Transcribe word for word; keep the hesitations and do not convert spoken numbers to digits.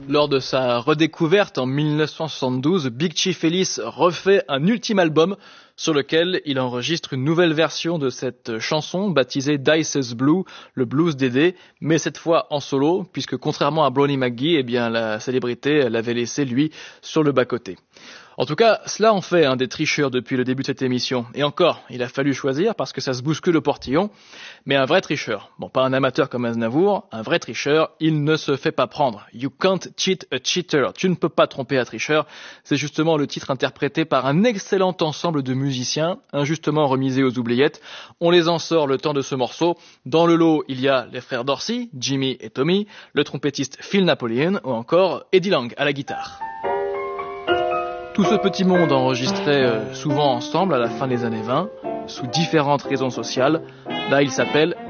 Lors de sa redécouverte en mille neuf cent soixante-douze, Big Chief Ellis refait un ultime album sur lequel il enregistre une nouvelle version de cette chanson baptisée Dice's Blue, le blues d'Eddie, mais cette fois en solo, puisque contrairement à Brownie McGhee, eh bien la célébrité l'avait laissé lui sur le bas-côté. En tout cas, cela en fait un des tricheurs depuis le début de cette émission. Et encore, il a fallu choisir parce que ça se bouscule au portillon. Mais un vrai tricheur, bon pas un amateur comme Aznavour, un vrai tricheur, il ne se fait pas prendre. You can't cheat a cheater. Tu ne peux pas tromper un tricheur. C'est justement le titre interprété par un excellent ensemble de musiciens, injustement remisés aux oubliettes. On les en sort le temps de ce morceau. Dans le lot, il y a les frères Dorsey, Jimmy et Tommy, le trompettiste Phil Napoleon ou encore Eddie Lang à la guitare. Tout ce petit monde enregistrait euh, souvent ensemble à la fin des années vingt, sous différentes raisons sociales. Là, il s'appelle